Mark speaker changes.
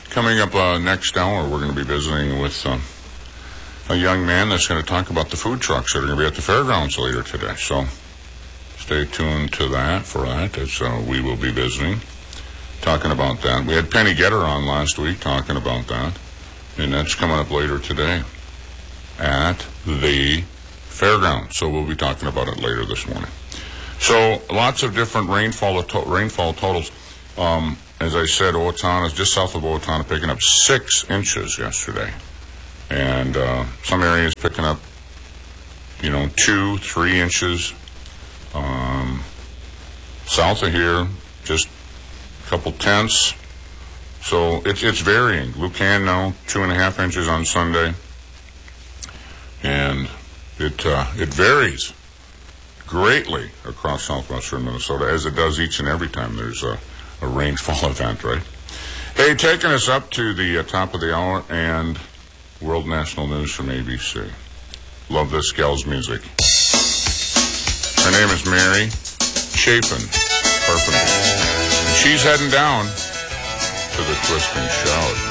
Speaker 1: Coming up next hour, we're going to be visiting with a young man that's going to talk about the food trucks that are going to be at the fairgrounds later today. So stay tuned to that for that, as we will be visiting, talking about that. We had Penny Getter on last week talking about that, and that's coming up later today at the fairgrounds. So we'll be talking about it later this morning. So lots of different rainfall totals. As I said, Owatonna is just south of Owatonna, picking up 6 inches yesterday. And some areas picking up, 2, 3 inches. South of here, just a couple tenths. So it's varying. Lucan now, 2.5 inches on Sunday. And it varies greatly across southwestern Minnesota, as it does each and every time there's a rainfall event, right? Hey, taking us up to the top of the hour and World National News from ABC. Love this gal's music. Her name is Mary Chapin Carpenter. And she's heading down to the Twist and Shout.